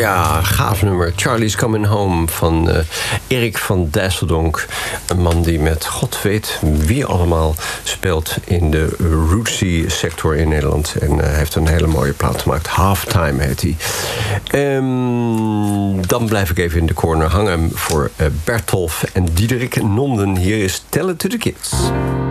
Ja, gaaf nummer. Charlie's Coming Home van Erik van Dijsseldonk. Een man die met god weet wie allemaal speelt in de rootsy sector in Nederland. En hij heeft een hele mooie plaat gemaakt. Halftime heet hij. Dan blijf ik even in de corner hangen voor Bertolf en Diederik Nonden. Hier is Tell It to the Kids.